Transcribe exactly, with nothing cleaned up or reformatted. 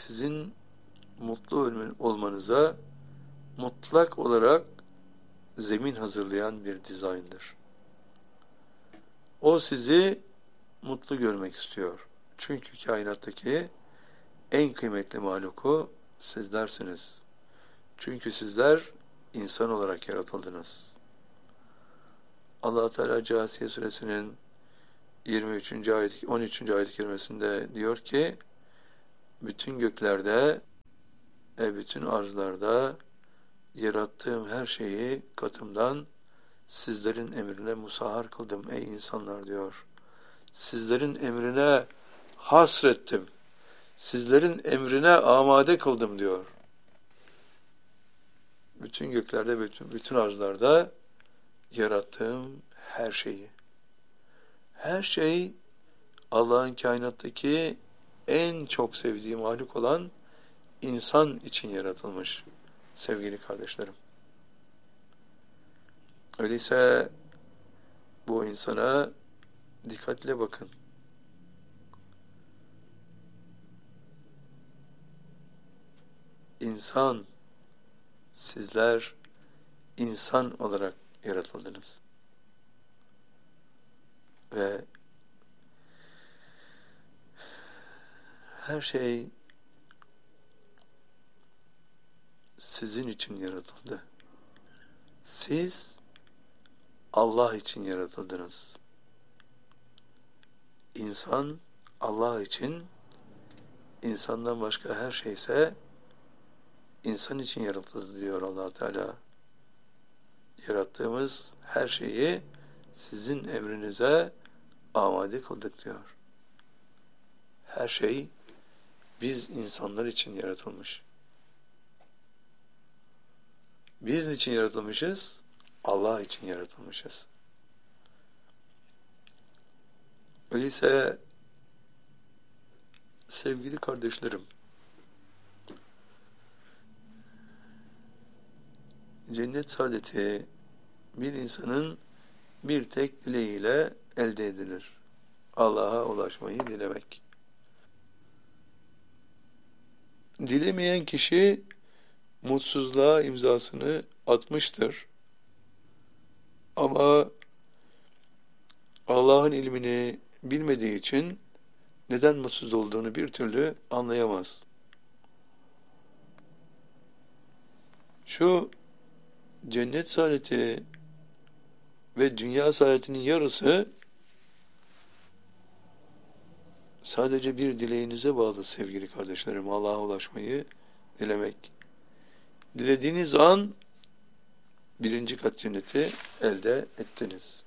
sizin mutlu olmanıza mutlak olarak zemin hazırlayan bir dizayndır. O sizi mutlu görmek istiyor. Çünkü kainattaki en kıymetli mahluku sizlersiniz. Çünkü sizler insan olarak yaratıldınız. Allah Teala Câsiye suresinin yirmi üçüncü ayet on üçüncü ayet-i kerimesinde diyor ki, bütün göklerde ve bütün arzlarda yarattığım her şeyi katımdan sizlerin emrine musahhar kıldım ey insanlar diyor. Sizlerin emrine hasrettim. Sizlerin emrine amade kıldım diyor. Bütün göklerde, bütün, bütün arzlarda yarattığım her şeyi. Her şey Allah'ın kainattaki en çok sevdiği mahluk olan insan için yaratılmış sevgili kardeşlerim. Öyleyse bu insana dikkatle bakın. İnsan, sizler insan olarak yaratıldınız. Ve her şey sizin için yaratıldı. Siz Allah için yaratıldınız. İnsan Allah için, insandan başka her şeyse insan için yaratıldı diyor Allah Teala. Yarattığımız her şeyi sizin emrinize amade kıldık diyor. Her şey biz insanlar için yaratılmış. Biz niçin yaratılmışız? Allah için yaratılmışız. Öyleyse sevgili kardeşlerim, cennet saadeti bir insanın bir tek dileğiyle elde edilir. Allah'a ulaşmayı dilemek. Dilemeyen kişi mutsuzluğa imzasını atmıştır. Ama Allah'ın ilmini bilmediği için neden mutsuz olduğunu bir türlü anlayamaz. Şu cennet saadeti ve dünya saadetinin yarısı sadece bir dileğinize bağlı sevgili kardeşlerim. Allah'a ulaşmayı dilemek. Dilediğiniz an birinci kat cenneti elde ettiniz.